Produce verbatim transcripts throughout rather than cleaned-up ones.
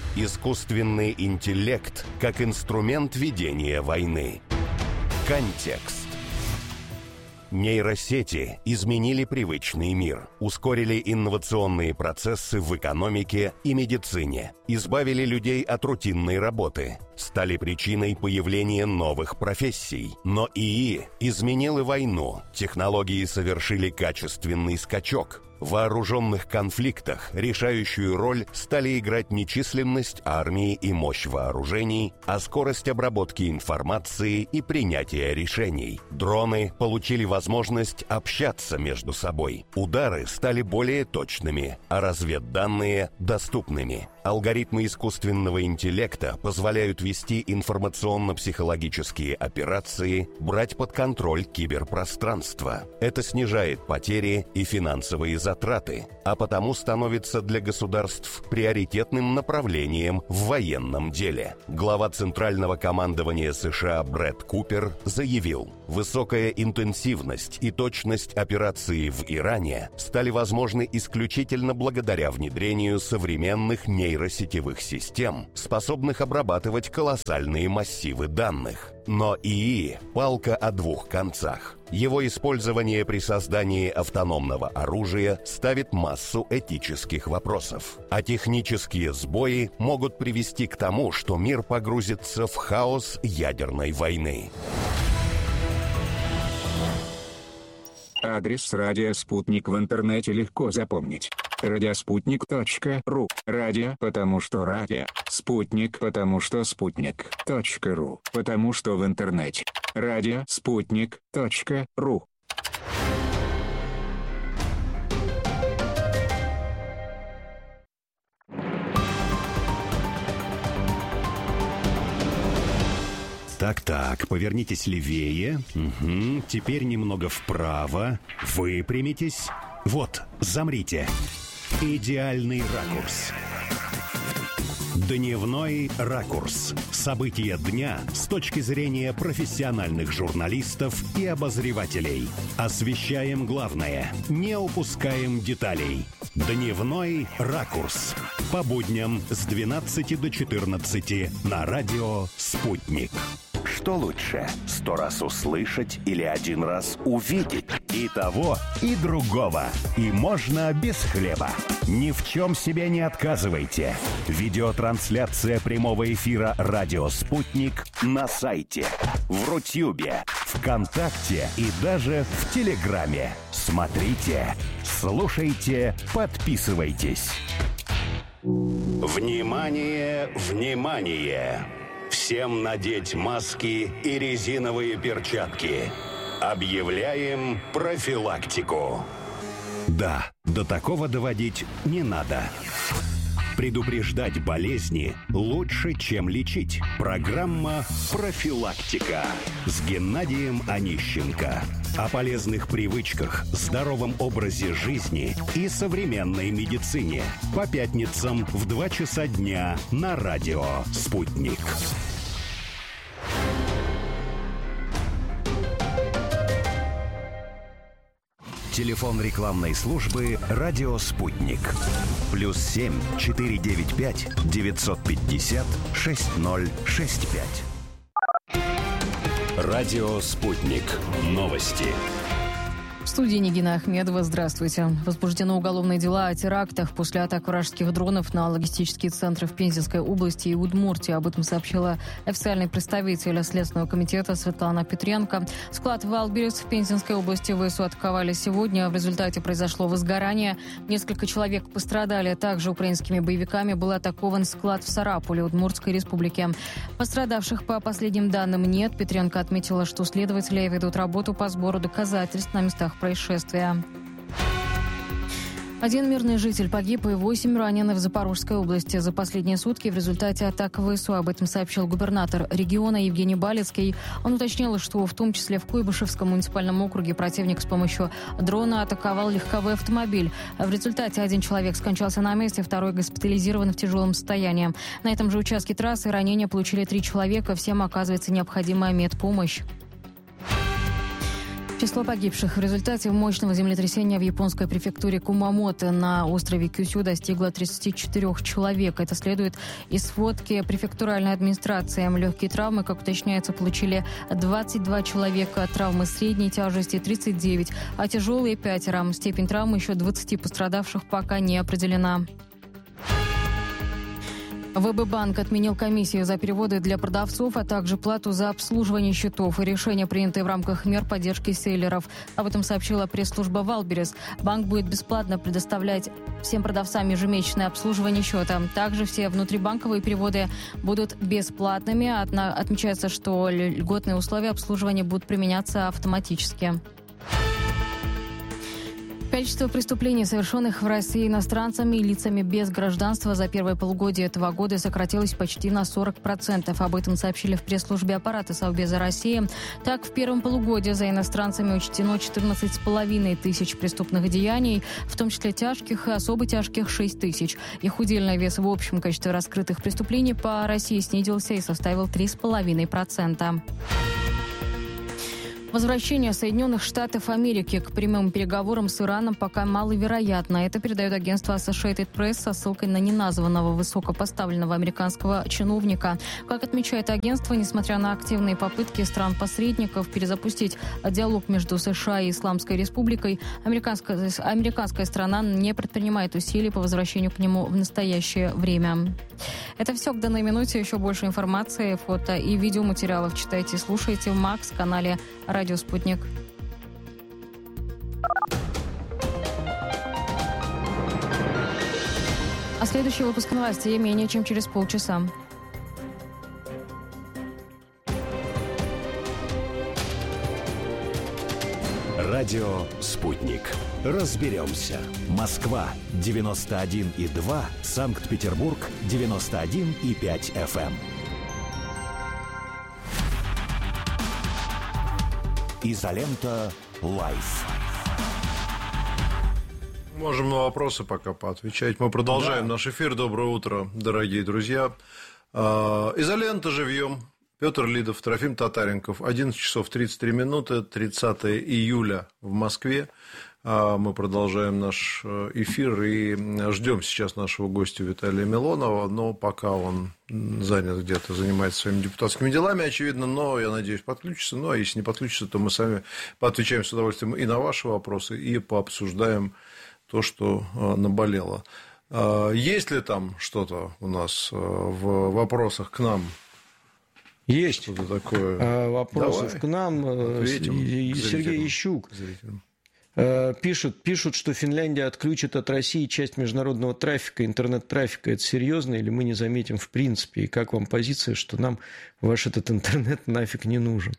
Искусственный интеллект как инструмент ведения войны. Контекст. Нейросети изменили привычный мир, ускорили инновационные процессы в экономике и медицине, избавили людей от рутинной работы, стали причиной появления новых профессий. Но ИИ изменил и войну, технологии совершили качественный скачок. В вооруженных конфликтах решающую роль стали играть не численность армии и мощь вооружений, а скорость обработки информации и принятия решений. Дроны получили возможность общаться между собой. Удары стали более точными, а разведданные – доступными. Алгоритмы искусственного интеллекта позволяют вести информационно-психологические операции, брать под контроль киберпространство. Это снижает потери и финансовые затраты, а потому становится для государств приоритетным направлением в военном деле. Глава Центрального командования США Брэд Купер заявил: «Высокая интенсивность и точность операции в Иране стали возможны исключительно благодаря внедрению современных нейросетевых систем, способных обрабатывать колоссальные массивы данных». Но ИИ – палка о двух концах. Его использование при создании автономного оружия ставит массу этических вопросов. А технические сбои могут привести к тому, что мир погрузится в хаос ядерной войны. Адрес радио «Спутник» в интернете легко запомнить. радиоспутник точка ру. Радио, потому что радио. Спутник, потому что спутник. .ру, потому что в интернете. радио спутник точка ру. Так-так, повернитесь левее. Угу. Теперь немного вправо. Выпрямитесь. Вот, замрите. Идеальный ракурс. Дневной ракурс. События дня с точки зрения профессиональных журналистов и обозревателей. Освещаем главное, не упускаем деталей. Дневной ракурс. По будням с двенадцати до четырнадцати на радио «Спутник». Что лучше, сто раз услышать или один раз увидеть? И того, и другого. И можно без хлеба. Ни в чем себе не отказывайте. Видеотрансляция прямого эфира «Радио Спутник» на сайте, в Рутюбе, ВКонтакте и даже в Телеграме. Смотрите, слушайте, подписывайтесь. Внимание, внимание! Всем надеть маски и резиновые перчатки. Объявляем профилактику. Да, до такого доводить не надо. Предупреждать болезни лучше, чем лечить. Программа «Профилактика» с Геннадием Онищенко. О полезных привычках, здоровом образе жизни и современной медицине. По пятницам в два часа дня на радио «Спутник». Телефон рекламной службы «Радио Спутник». Плюс семь четыре девять пять девятьсот пятьдесят шесть ноль шесть пять. Радио «Спутник». Новости. В студии Нигина Ахмедова. Здравствуйте. Возбуждено уголовные дела о терактах после атак вражеских дронов на логистические центры в Пензенской области и Удмуртии. Об этом сообщила официальный представитель Следственного комитета Светлана Петренко. Склад Валберес в Пензенской области ВСУ атаковали сегодня. В результате произошло возгорание. Несколько человек пострадали. Также украинскими боевиками был атакован склад в Сарапуле, Удмуртской республике. Пострадавших по последним данным нет. Петренко отметила, что следователи ведут работу по сбору доказательств на местах происшествия. Один мирный житель погиб и восемь ранены в Запорожской области за последние сутки в результате атак ВСУ. Об этом сообщил губернатор региона Евгений Балицкий. Он уточнил, что в том числе в Куйбышевском муниципальном округе противник с помощью дрона атаковал легковой автомобиль. В результате один человек скончался на месте, второй госпитализирован в тяжелом состоянии. На этом же участке трассы ранения получили три человека. Всем оказывается необходимая медпомощь. Число погибших в результате мощного землетрясения в японской префектуре Кумамото на острове Кюсю достигло тридцати четырёх человек. Это следует из сводки префектуральной администрации. Легкие травмы, как уточняется, получили двадцать два человека, травмы средней тяжести тридцать девять, а тяжелые пятеро. Степень травмы еще двадцати пострадавших пока не определена. ВБ-банк отменил комиссию за переводы для продавцов, а также плату за обслуживание счетов. Решение, принятое в рамках мер поддержки селлеров. Об этом сообщила пресс-служба Валберес. Банк будет бесплатно предоставлять всем продавцам ежемесячное обслуживание счета. Также все внутрибанковые переводы будут бесплатными. Отмечается, что льготные условия обслуживания будут применяться автоматически. Количество преступлений, совершенных в России иностранцами и лицами без гражданства за первое полугодие этого года сократилось почти на сорок процентов. Об этом сообщили в пресс-службе аппарата Совбеза России. Так, в первом полугодии за иностранцами учтено четырнадцать с половиной тысяч преступных деяний, в том числе тяжких и особо тяжких шесть тысяч. Их удельный вес в общем количестве раскрытых преступлений по России снизился и составил три с половиной процента. Возвращение Соединенных Штатов Америки к прямым переговорам с Ираном пока маловероятно. Это передает агентство Associated Press со ссылкой на неназванного высокопоставленного американского чиновника. Как отмечает агентство, несмотря на активные попытки стран-посредников перезапустить диалог между США и Исламской Республикой, американская, американская страна не предпринимает усилий по возвращению к нему в настоящее время. Это все к данной минуте. Еще больше информации, фото и видеоматериалов читайте и слушайте в Макс-канале «Радио Спутник». А следующий выпуск новостей менее чем через полчаса. Радио «Спутник». Разберемся. Москва девяносто один и два, Санкт-Петербург девяносто один и пять эф эм. Изолента Лайф. Можем на вопросы пока поотвечать. Мы продолжаем да. наш эфир. Доброе утро, дорогие друзья. Изолента живьем. Петр Лидов, Трофим Татаренков. одиннадцать часов тридцать три минуты, тридцатое июля в Москве. Мы продолжаем наш эфир и ждем сейчас нашего гостя Виталия Милонова, но пока он занят где-то, занимается своими депутатскими делами, очевидно, но, я надеюсь, подключится. Ну, а если не подключится, то мы сами поотвечаем с удовольствием и на ваши вопросы, и пообсуждаем то, что наболело. Есть ли там что-то у нас в вопросах к нам? Есть что-то такое. Вопросов Давай. К нам. Ответим Сергей Ищук зрителям. Пишут, пишут, что Финляндия отключит от России часть международного трафика, интернет-трафика. Это серьезно или мы не заметим в принципе? И как вам позиция, что нам ваш этот интернет нафиг не нужен?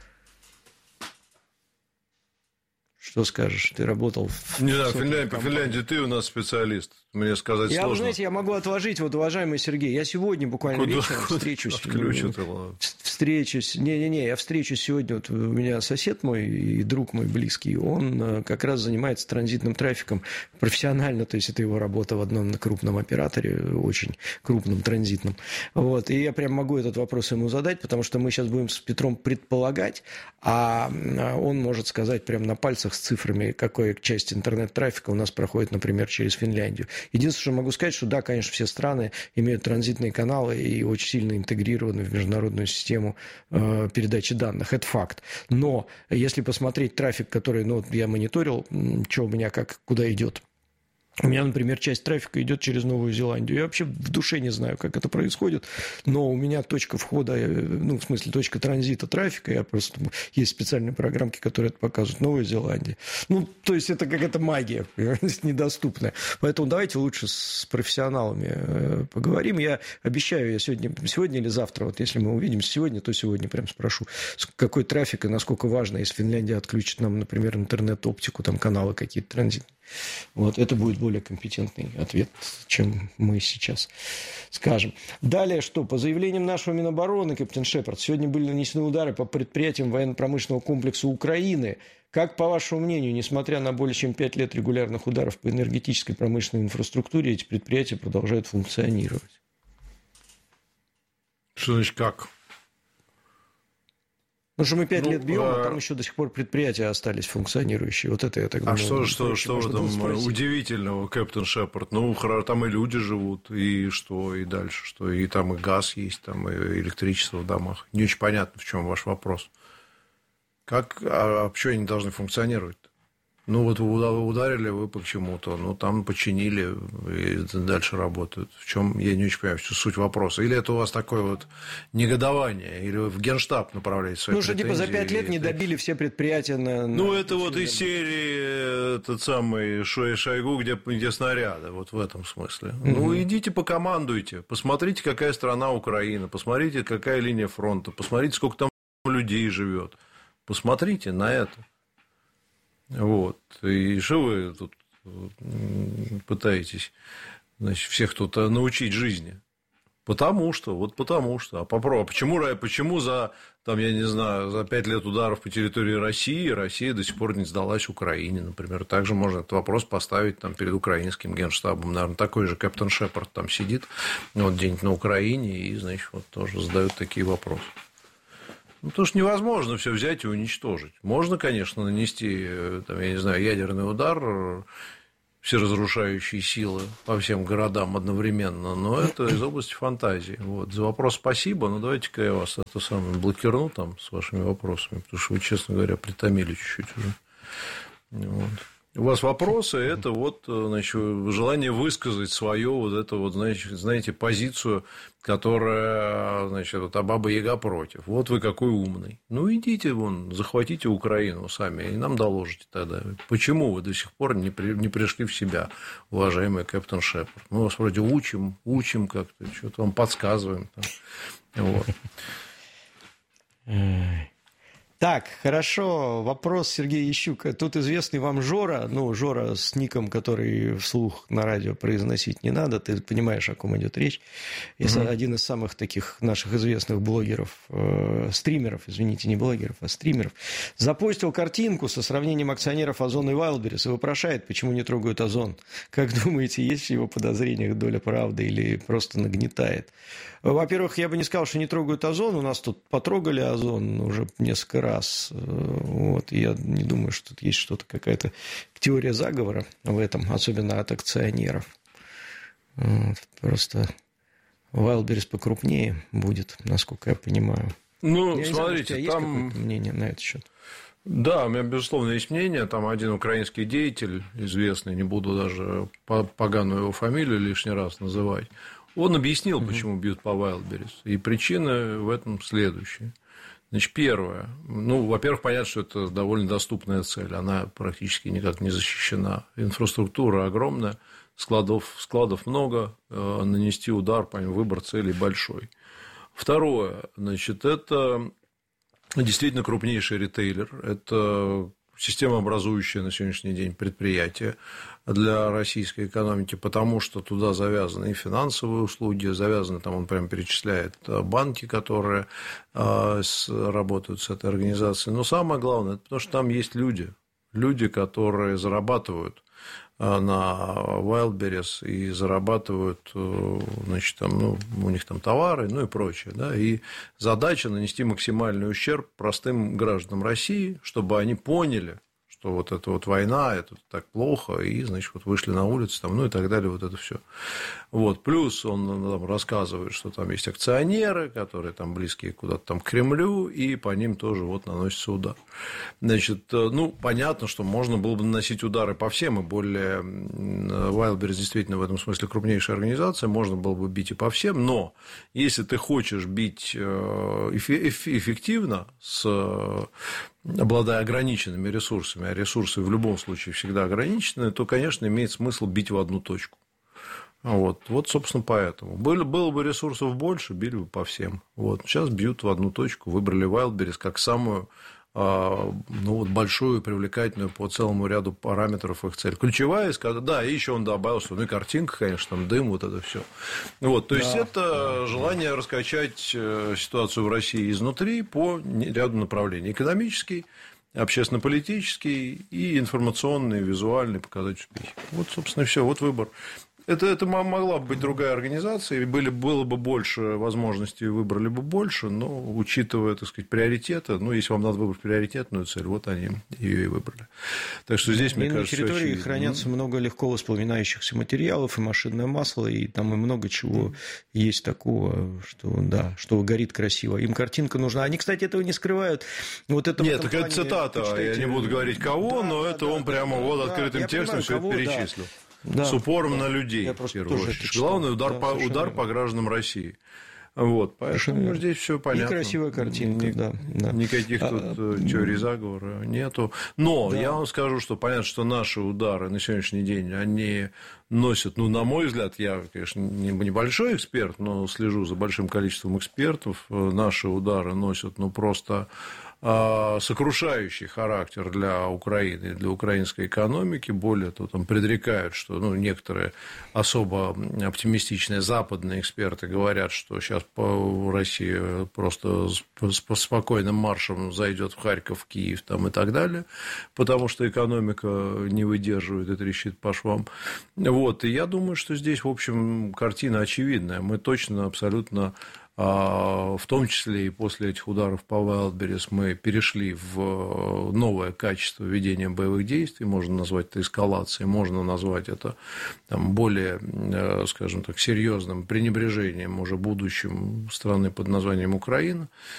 Что скажешь? Ты работал в... Не знаю, Финляндия, по Финляндии ты у нас специалист. Мне сказать я, сложно. Вы знаете, я могу отложить, вот, уважаемый Сергей, я сегодня буквально куда, вечером куда встречусь. Встречусь. Не-не-не, я встречусь сегодня. Вот у меня сосед мой и друг мой близкий, он как раз занимается транзитным трафиком профессионально, то есть это его работа в одном крупном операторе, очень крупном транзитном. Вот. И я прям могу этот вопрос ему задать, потому что мы сейчас будем с Петром предполагать, а он может сказать прям на пальцах с цифрами, какая часть интернет-трафика у нас проходит, например, через Финляндию. Единственное, что могу сказать, что да, конечно, все страны имеют транзитные каналы и очень сильно интегрированы в международную систему э, передачи данных. Это факт. Но если посмотреть трафик, который ну, я мониторил, что у меня как, куда идет. У меня, например, часть трафика идет через Новую Зеландию. Я вообще в душе не знаю, как это происходит, но у меня точка входа, ну, в смысле, точка транзита трафика, я просто... Есть специальные программки, которые это показывают. Новая Зеландия. Ну, то есть, это какая-то магия, недоступная. Поэтому давайте лучше с профессионалами поговорим. Я обещаю, я сегодня, сегодня или завтра, вот если мы увидимся сегодня, то сегодня прям спрошу, какой трафик и насколько важно, если Финляндия отключит нам, например, интернет-оптику, там каналы какие-то транзитные. Вот, это будет более компетентный ответ, чем мы сейчас скажем. Далее что? По заявлениям нашего Минобороны, капитан Шепард, сегодня были нанесены удары по предприятиям военно-промышленного комплекса Украины. Как, по вашему мнению, несмотря на более чем пять лет регулярных ударов по энергетической промышленной инфраструктуре, эти предприятия продолжают функционировать? Что значит как? Ну, что мы пять ну, лет бьем, а... а там еще до сих пор предприятия остались функционирующие. Вот это я так думаю. А что, что, что в этом удивительного, Кэптон Шепард? Ну, там и люди живут, и что, и дальше что? И там и газ есть, там и электричество в домах. Не очень понятно, в чем ваш вопрос. Как, а почему они должны функционировать? Ну, вот вы ударили вы по чему-то, ну, там починили и дальше работают. В чем, я не очень понимаю, суть вопроса. Или это у вас такое вот негодование, или вы в Генштаб направляете свои претензии? Ну, что, типа, за пять лет не добили все предприятия на... Ну, на... это вот из серии этот самый Шой Шойгу, где, где снаряды, вот в этом смысле. Mm-hmm. Ну, идите покомандуйте, посмотрите, какая страна Украина, посмотрите, какая линия фронта, посмотрите, сколько там людей живет. Посмотрите на это. Вот. И что вы тут пытаетесь, значит, всех тут научить жизни? Потому что, вот потому что. А попробуй, почему, почему за, там, я не знаю, за пять лет ударов по территории России Россия до сих пор не сдалась Украине, например? Также можно этот вопрос поставить там, перед украинским генштабом. Наверное, такой же Кэптон Шепард там сидит вот, где-нибудь на Украине и, значит, вот тоже задают такие вопросы. Ну, потому что невозможно все взять и уничтожить. Можно, конечно, нанести, там, я не знаю, ядерный удар, всеразрушающие силы по всем городам одновременно, но это из области фантазии. Вот. За вопрос спасибо, но давайте-ка я вас это самое блокирну там с вашими вопросами, потому что вы, честно говоря, притомили чуть-чуть уже. Вот. У вас вопросы, это вот, значит, желание высказать свою вот эту вот, значит, знаете, позицию, которая, значит, вот, а Баба-Яга против. Вот вы какой умный. Ну, идите вон, захватите Украину сами, и нам доложите тогда. Почему вы до сих пор не, при, не пришли в себя, уважаемый Кэптон Шепард? Мы вас вроде учим, учим как-то, что-то вам подсказываем. Там. Вот. Так, хорошо. Вопрос Сергея Ящука. Тут известный вам Жора, ну, Жора с ником, который вслух на радио произносить не надо, ты понимаешь, о ком идет речь. Mm-hmm. Один из самых таких наших известных блогеров, э, стримеров, извините, не блогеров, а стримеров, запостил картинку со сравнением акционеров Озон и Wildberries и вопрошает, почему не трогают Озон. Как думаете, есть в его подозрениях доля правды или просто нагнетает? Во-первых, я бы не сказал, что не трогают Озон. У нас тут потрогали Озон уже несколько раз. Вот. Я не думаю, что тут есть что-то, какая-то теория заговора в этом, особенно от акционеров. Вот. Просто Wildberries покрупнее будет, насколько я понимаю. Ну, я смотрите, знаю, там... есть какое-то мнение на этот счет? Да, у меня, безусловно, есть мнение. Там один украинский деятель, известный, не буду даже поганую его фамилию лишний раз называть, он объяснил, почему бьют по Wildberries. И причина в этом следующая. Значит, первое. Ну, во-первых, понятно, что это довольно доступная цель. Она практически никак не защищена. Инфраструктура огромная, складов, складов много, нанести удар, понятно, выбор целей большой. Второе. Значит, это действительно крупнейший ритейлер. Это системообразующее на сегодняшний день предприятие для российской экономики, потому что туда завязаны и финансовые услуги, завязаны, там он прямо перечисляет банки, которые работают с этой организацией. Но самое главное, это потому что там есть люди, люди, которые зарабатывают на Wildberries и зарабатывают, значит, там, ну, у них там товары, ну и прочее. Да? И задача нанести максимальный ущерб простым гражданам России, чтобы они поняли, что вот эта вот война, это так плохо, и, значит, вот вышли на улицу, там, ну и так далее, вот это все. Вот. Плюс он там рассказывает, что там есть акционеры, которые там близкие куда-то там к Кремлю, и по ним тоже вот наносится удар. Значит, ну, понятно, что можно было бы наносить удары по всем, и более Wildberries действительно в этом смысле крупнейшая организация, можно было бы бить и по всем, но если ты хочешь бить эффективно, с, обладая ограниченными ресурсами, а ресурсы в любом случае всегда ограничены, то, конечно, имеет смысл бить в одну точку. Вот, вот, собственно, поэтому. Было, было бы ресурсов больше, били бы по всем. Вот. Сейчас бьют в одну точку, выбрали Wildberries как самую, ну, вот, большую и привлекательную по целому ряду параметров их цель. Ключевая, да, и еще он добавил, что ну и картинка, конечно, там дым, вот это все. Вот, то есть, да, это да, желание раскачать ситуацию в России изнутри по ряду направлений. Экономический, общественно-политический и информационный, визуальный, показать успехи. Вот, собственно, и все. Вот выбор. Это, это могла бы быть другая организация, и были, было бы больше возможностей, выбрали бы больше, но учитывая, так сказать, приоритеты, ну, если вам надо выбрать приоритетную цель, вот они ее и выбрали. Так что здесь, мне и кажется, на территории хранятся много легко воспламенающихся материалов, и машинное масло, и там и много чего есть такого, что, да, что горит красиво. Им картинка нужна. Они, кстати, этого не скрывают. Вот это Нет, так это цитата, я не буду говорить кого, да, но да, это да, он да, прямо да, вот да, открытым текстом все это перечислил. Да. Да, с упором да, на людей, в первую очередь. Главный удар, да, по, удар по гражданам России. Вот, поэтому здесь все понятно. И красивая картинка, Ник- да, да. Никаких тут а, теорий заговора нету. Но да. я вам скажу, что понятно, что наши удары на сегодняшний день, они носят, ну, на мой взгляд, я, конечно, небольшой эксперт, но слежу за большим количеством экспертов, наши удары носят, ну, просто сокрушающий характер для Украины, для украинской экономики. Более того, там предрекают, что ну, некоторые особо оптимистичные западные эксперты говорят, что сейчас по России просто с спокойным маршем зайдет в Харьков, в Киев там, и так далее, потому что экономика не выдерживает и трещит по швам. Вот. И я думаю, что здесь, в общем, картина очевидная. Мы точно, абсолютно, в том числе и после этих ударов по Вайлдберрис, мы перешли в новое качество ведения боевых действий, можно назвать это эскалацией, можно назвать это там, более, скажем так, серьезным пренебрежением уже будущим страны под названием Украина.